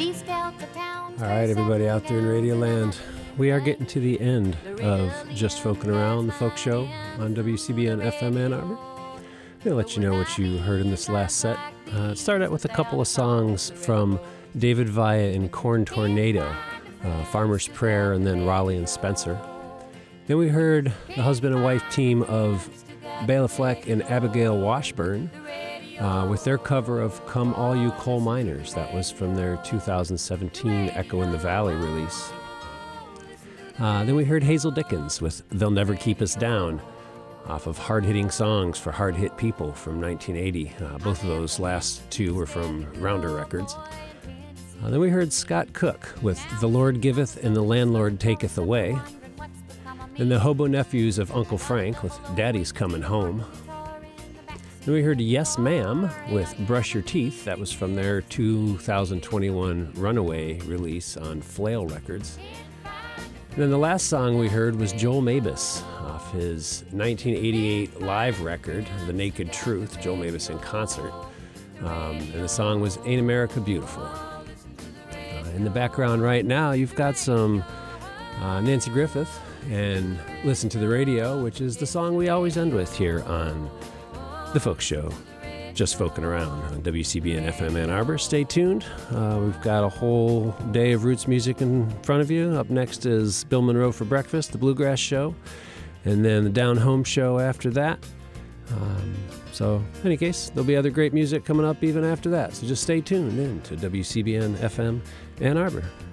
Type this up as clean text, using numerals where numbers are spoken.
All right, everybody out there in Radio Land, we are getting to the end of Just Folkin' Around, the folk show on WCBN FM Ann Arbor. I'm going to let you know what you heard in this last set. Start out with a couple of songs from David Vaya and Corn Tornado, Farmer's Prayer, and then Raleigh and Spencer. Then we heard the husband and wife team of Bela Fleck and Abigail Washburn with their cover of Come All You Coal Miners. That was from their 2017 Echo in the Valley release. Then we heard Hazel Dickens with They'll Never Keep Us Down off of Hard-Hitting Songs for Hard-Hit People from 1980. Both of those last two were from Rounder Records. Then we heard Scott Cook with The Lord Giveth and the Landlord Taketh Away. Then the Hobo Nephews of Uncle Frank with Daddy's Coming Home. Then we heard Yes Ma'am with Brush Your Teeth. That was from their 2021 Runaway release on Flail Records. And then the last song we heard was Joel Mabus off his 1988 live record, The Naked Truth, Joel Mabus in concert. And the song was Ain't America Beautiful. In the background right now, you've got some Nancy Griffith and Listen to the Radio, which is the song we always end with here on The Folk Show, Just Folkin' Around on WCBN FM Ann Arbor. Stay tuned. We've got a whole day of roots music in front of you. Up next is Bill Monroe for Breakfast, the Bluegrass Show, and then the Down Home Show after that. So, in any case, there'll be other great music coming up even after that. So just stay tuned in to WCBN FM Ann Arbor.